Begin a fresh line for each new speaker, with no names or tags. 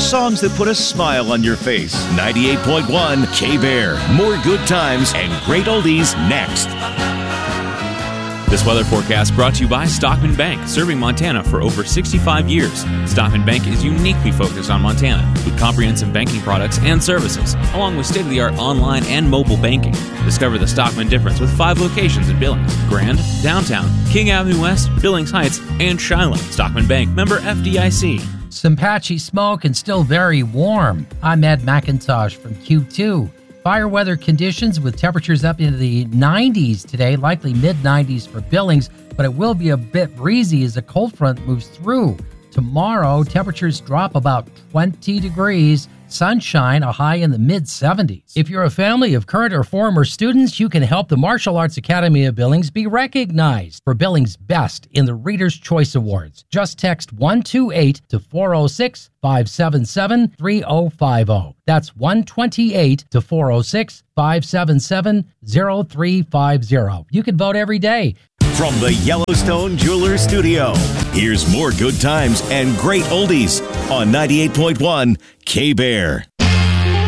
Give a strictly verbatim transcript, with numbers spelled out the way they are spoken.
songs that put a smile on your face. ninety-eight point one K-Bear. More good times and great oldies next.
This weather forecast brought to you by Stockman Bank, serving Montana for over sixty-five years. Stockman Bank is uniquely focused on Montana with comprehensive banking products and services, along with state-of-the-art online and mobile banking. Discover the Stockman difference with five locations in Billings, Grand, Downtown, King Avenue West, Billings Heights, and Shiloh. Stockman Bank, member F D I C.
Some patchy smoke and still very warm. I'm Ed McIntosh from Q two. Fire weather conditions with temperatures up into the nineties today, likely mid nineties for Billings, but it will be a bit breezy as a cold front moves through. Tomorrow, temperatures drop about twenty degrees. Sunshine, a high in the mid seventies. If you're a family of current or former students, you can help the Martial Arts Academy of Billings be recognized for Billings' Best in the Reader's Choice Awards. Just text one two eight to four oh six, five seven seven, three oh five oh. That's one two eight to four oh six, five seven seven, oh three five oh. You can vote every day.
From the Yellowstone Jewelers Studio, here's more good times and great oldies on ninety-eight point one K-Bear.